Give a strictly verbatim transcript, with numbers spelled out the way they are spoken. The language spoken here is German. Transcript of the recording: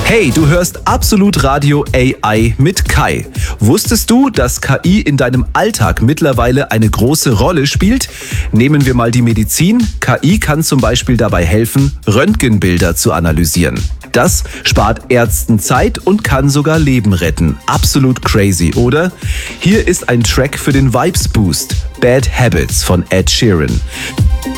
Hey, du hörst Absolut Radio A I mit Kai. Wusstest du, dass K I in deinem Alltag mittlerweile eine große Rolle spielt? Nehmen wir mal die Medizin. K I kann zum Beispiel dabei helfen, Röntgenbilder zu analysieren. Das spart Ärzten Zeit und kann sogar Leben retten. Absolut crazy, oder? Hier ist ein Track für den Vibes Boost. Bad Habits von Ed Sheeran.